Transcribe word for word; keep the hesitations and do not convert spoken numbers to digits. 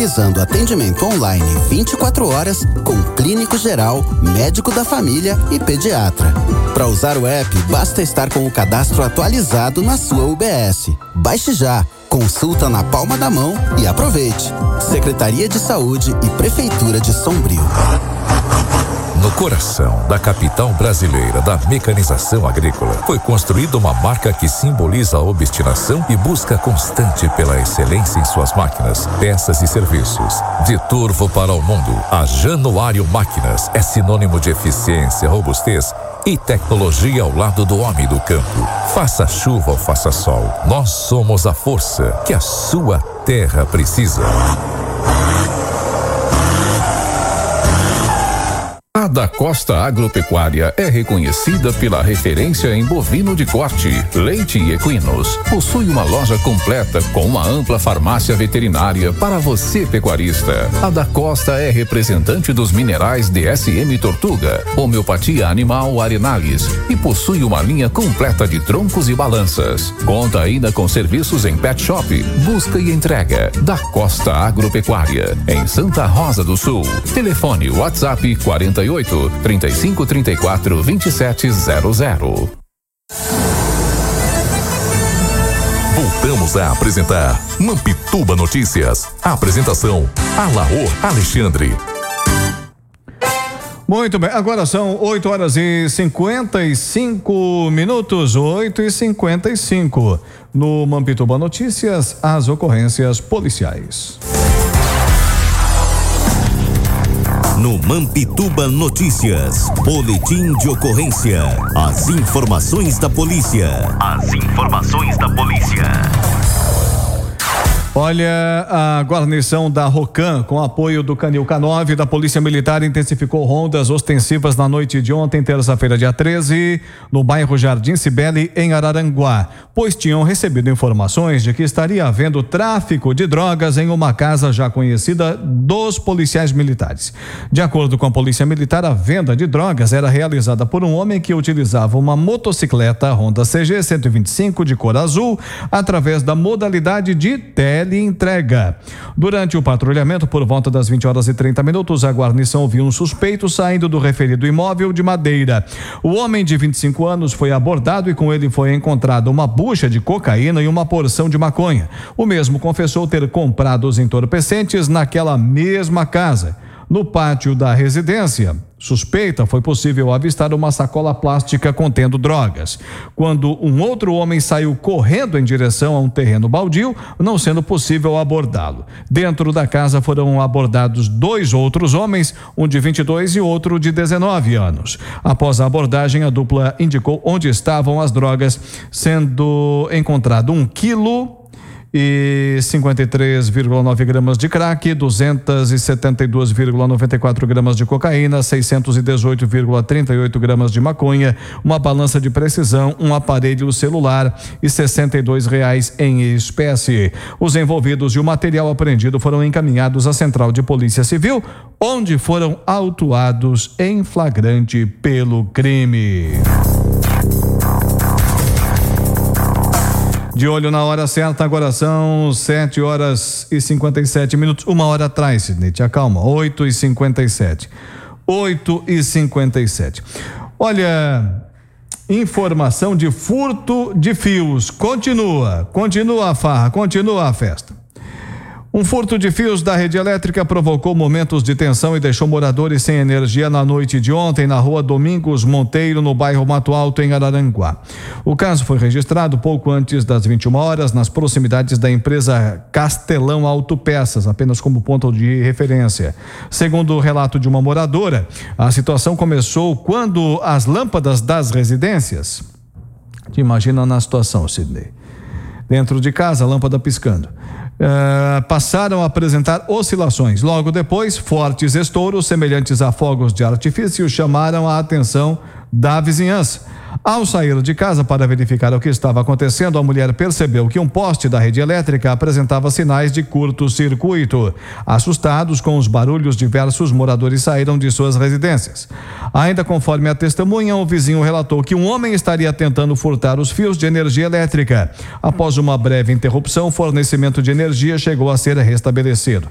Realizando atendimento online vinte e quatro horas com clínico geral, médico da família e pediatra. Para usar o app, basta estar com o cadastro atualizado na sua U B S. Baixe já, consulta na palma da mão e aproveite. Secretaria de Saúde e Prefeitura de Sombrio. No coração da capital brasileira da mecanização agrícola, foi construída uma marca que simboliza a obstinação e busca constante pela excelência em suas máquinas, peças e serviços. De Turvo para o mundo, a Januário Máquinas é sinônimo de eficiência, robustez e tecnologia ao lado do homem do campo. Faça chuva ou faça sol, nós somos a força que a sua terra precisa. A Da Costa Agropecuária é reconhecida pela referência em bovino de corte, leite e equinos. Possui uma loja completa com uma ampla farmácia veterinária para você pecuarista. A Da Costa é representante dos minerais D S M Tortuga, homeopatia animal Arenales e possui uma linha completa de troncos e balanças. Conta ainda com serviços em pet shop, busca e entrega. Da Costa Agropecuária, em Santa Rosa do Sul. Telefone WhatsApp quarenta e oito, trinta e cinco, trinta e quatro, vinte e sete zero zero. Voltamos a apresentar Mampituba Notícias. A apresentação Alaor Alexandre. Muito bem, agora são oito horas e cinquenta e cinco minutos, oito e cinquenta e cinco. No Mampituba Notícias, as ocorrências policiais. No Mampituba Notícias, boletim de ocorrência. As informações da polícia. As informações da polícia. Olha, a guarnição da Rocan, com apoio do Canil K nove da Polícia Militar, intensificou rondas ostensivas na noite de ontem, terça-feira, dia treze, no bairro Jardim Cibele, em Araranguá, pois tinham recebido informações de que estaria havendo tráfico de drogas em uma casa já conhecida dos policiais militares. De acordo com a Polícia Militar, a venda de drogas era realizada por um homem que utilizava uma motocicleta Honda C G cento e vinte e cinco de cor azul, através da modalidade de tele entrega. Durante o patrulhamento, por volta das vinte horas e trinta minutos, a guarnição viu um suspeito saindo do referido imóvel de madeira. O homem de vinte e cinco anos foi abordado e com ele foi encontrada uma bucha de cocaína e uma porção de maconha. O mesmo confessou ter comprado os entorpecentes naquela mesma casa. No pátio da residência suspeita, foi possível avistar uma sacola plástica contendo drogas, quando um outro homem saiu correndo em direção a um terreno baldio, não sendo possível abordá-lo. Dentro da casa foram abordados dois outros homens, um de vinte e dois e outro de dezenove anos. Após a abordagem, a dupla indicou onde estavam as drogas, sendo encontrado um quilo e cinquenta e três vírgula nove gramas de crack, duzentos e setenta e dois vírgula noventa e quatro gramas de cocaína, seiscentos e dezoito vírgula trinta e oito gramas de maconha, uma balança de precisão, um aparelho celular e sessenta e dois reais em espécie. Os envolvidos e o material apreendido foram encaminhados à Central de Polícia Civil, onde foram autuados em flagrante pelo crime. De olho na hora certa, agora são sete horas e cinquenta e sete minutos. Uma hora atrás, Sidney, te acalma. oito e cinquenta e sete. oito e cinquenta e sete. Olha, informação de furto de fios. Continua, continua a farra, continua a festa. Um furto de fios da rede elétrica provocou momentos de tensão e deixou moradores sem energia na noite de ontem na rua Domingos Monteiro, no bairro Mato Alto, em Araranguá. O caso foi registrado pouco antes das vinte e uma horas nas proximidades da empresa Castelão Autopeças, apenas como ponto de referência. Segundo o relato de uma moradora, a situação começou quando as lâmpadas das residências... Te imagina na situação, Sidney. Dentro de casa, a lâmpada piscando. Uh, passaram a apresentar oscilações. Logo depois, fortes estouros semelhantes a fogos de artifício chamaram a atenção da vizinhança. Ao sair de casa para verificar o que estava acontecendo, a mulher percebeu que um poste da rede elétrica apresentava sinais de curto-circuito. Assustados com os barulhos, diversos moradores saíram de suas residências. Ainda conforme a testemunha, o vizinho relatou que um homem estaria tentando furtar os fios de energia elétrica. Após uma breve interrupção, o fornecimento de energia chegou a ser restabelecido.